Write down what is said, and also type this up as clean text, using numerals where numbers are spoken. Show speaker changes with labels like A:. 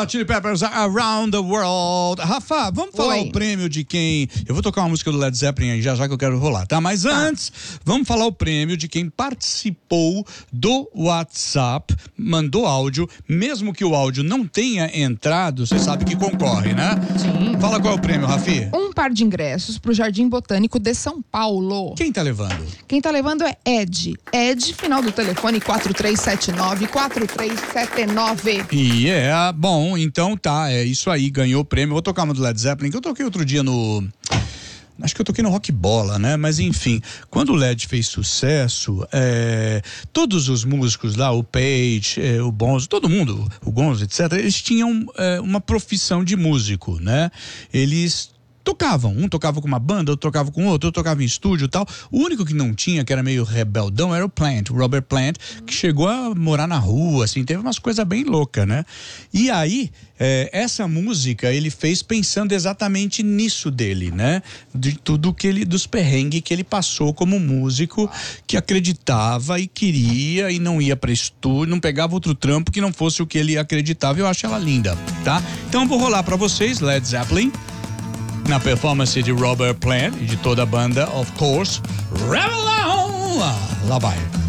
A: Hot Chili Peppers Around the World. Rafa, vamos falar o prêmio de quem... Eu vou tocar uma música do Led Zeppelin aí já que eu quero rolar, tá? Mas antes, vamos falar o prêmio de quem participou do WhatsApp, mandou áudio, mesmo que o áudio não tenha entrado, você sabe que concorre, né?
B: Sim.
A: Fala qual é o prêmio, Rafi.
B: Um par de ingressos pro Jardim Botânico de São Paulo.
A: Quem tá levando?
B: Quem tá levando é Ed. Ed, final do telefone 4379.
A: E bom, então tá, é isso aí, ganhou o prêmio. Vou tocar uma do Led Zeppelin, que eu toquei outro dia acho que eu toquei no Rock Bola, né? Mas enfim, quando o Led fez sucesso, todos os músicos lá, o Page, o Bonzo, todo mundo, o Gonzo, etc., eles tinham uma profissão de músico, né? Eles tocavam, um tocava com uma banda, outro tocava com outro, outro tocava em estúdio e tal. O único que não tinha, que era meio rebeldão, era o Robert Plant, que chegou a morar na rua, assim, teve umas coisas bem loucas, né? E aí, essa música ele fez pensando exatamente nisso dele, né? De tudo dos perrengues que ele passou como músico, que acreditava e queria e não ia pra estúdio, não pegava outro trampo que não fosse o que ele acreditava. Eu acho ela linda, tá? Então eu vou rolar pra vocês, Led Zeppelin, na performance de Robert Plant e de toda a banda, of course, Rebel On! Lá vai.